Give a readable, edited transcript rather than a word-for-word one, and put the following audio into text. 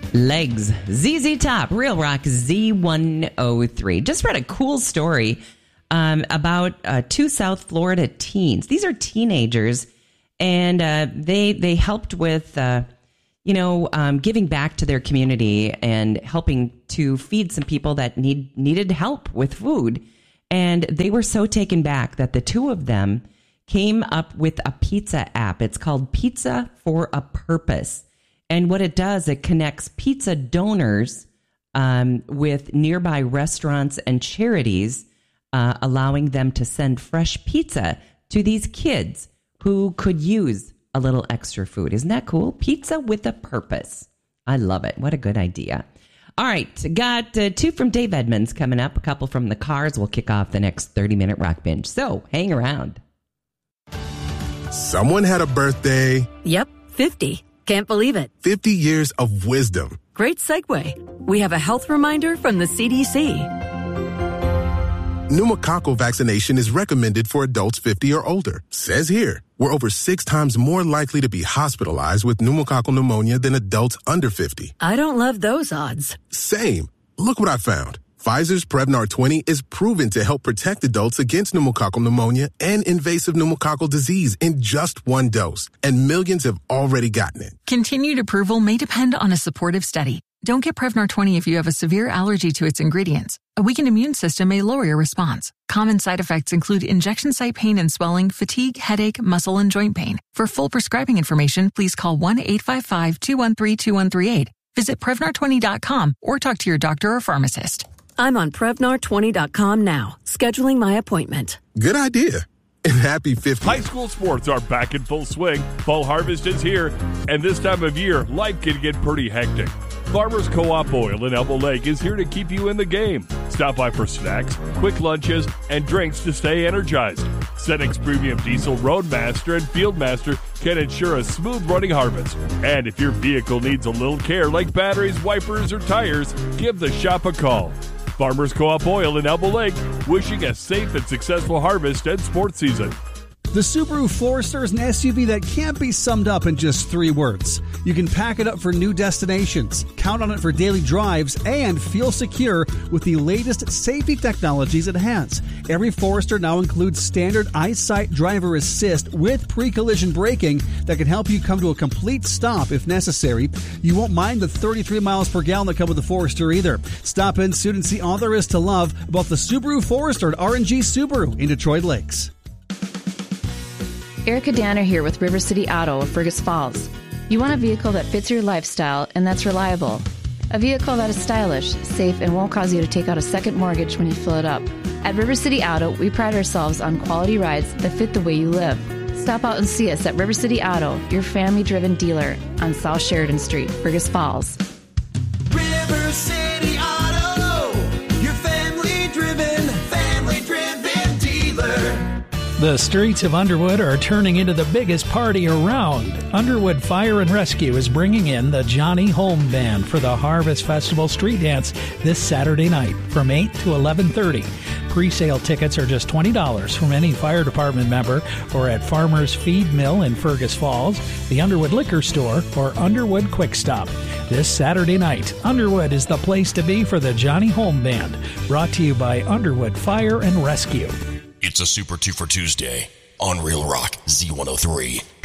Legs. ZZ Top, Real Rock Z103. Just read a cool story about two South Florida teens. These are teenagers, and they helped with, giving back to their community and helping to feed some people that needed help with food. And they were so taken back that the two of them came up with a pizza app. It's called Pizza for a Purpose. And what it does, it connects pizza donors with nearby restaurants and charities, allowing them to send fresh pizza to these kids who could use a little extra food. Isn't that cool? Pizza with a purpose. I love it. What a good idea. All right. Got two from Dave Edmonds coming up. A couple from the Cars. We'll kick off the next 30-minute Rock Binge. So hang around. Someone had a birthday. Yep, 50. Can't believe it. 50 years of wisdom. Great segue. We have a health reminder from the CDC. Pneumococcal vaccination is recommended for adults 50 or older. Says here, we're over 6 times more likely to be hospitalized with pneumococcal pneumonia than adults under 50. I don't love those odds. Same. Look what I found. Pfizer's Prevnar 20 is proven to help protect adults against pneumococcal pneumonia and invasive pneumococcal disease in just 1 dose. And millions have already gotten it. Continued approval may depend on a supportive study. Don't get Prevnar 20 if you have a severe allergy to its ingredients. A weakened immune system may lower your response. Common side effects include injection site pain and swelling, fatigue, headache, muscle, and joint pain. For full prescribing information, please call 1-855-213-2138. Visit Prevnar20.com or talk to your doctor or pharmacist. I'm on Prevnar20.com now, scheduling my appointment. Good idea. And happy 50th. High school sports are back in full swing. Fall harvest is here, and this time of year, life can get pretty hectic. Farmers Co-op Oil in Elbow Lake is here to keep you in the game. Stop by for snacks, quick lunches, and drinks to stay energized. Cenex Premium Diesel Roadmaster and Fieldmaster can ensure a smooth-running harvest. And if your vehicle needs a little care like batteries, wipers, or tires, give the shop a call. Farmers Co-op Oil in Elbow Lake, wishing a safe and successful harvest and sports season. The Subaru Forester is an SUV that can't be summed up in just 3 words. You can pack it up for new destinations, count on it for daily drives, and feel secure with the latest safety technologies it has. Every Forester now includes standard EyeSight driver assist with pre-collision braking that can help you come to a complete stop if necessary. You won't mind the 33 miles per gallon that come with the Forester either. Stop in soon and see all there is to love about the Subaru Forester at R&G Subaru in Detroit Lakes. Erica Danner here with River City Auto of Fergus Falls. You want a vehicle that fits your lifestyle and that's reliable. A vehicle that is stylish, safe, and won't cause you to take out a second mortgage when you fill it up. At River City Auto, we pride ourselves on quality rides that fit the way you live. Stop out and see us at River City Auto, your family-driven dealer on South Sheridan Street, Fergus Falls. River City Auto, your family-driven dealer. The streets of Underwood are turning into the biggest party around. Underwood Fire and Rescue is bringing in the Johnny Home Band for the Harvest Festival Street Dance this Saturday night from 8 to 11:30. Pre-sale tickets are just $20 from any fire department member or at Farmers Feed Mill in Fergus Falls, the Underwood Liquor Store, or Underwood Quick Stop. This Saturday night, Underwood is the place to be for the Johnny Home Band, brought to you by Underwood Fire and Rescue. It's a Super 2 for Tuesday on Real Rock Z103.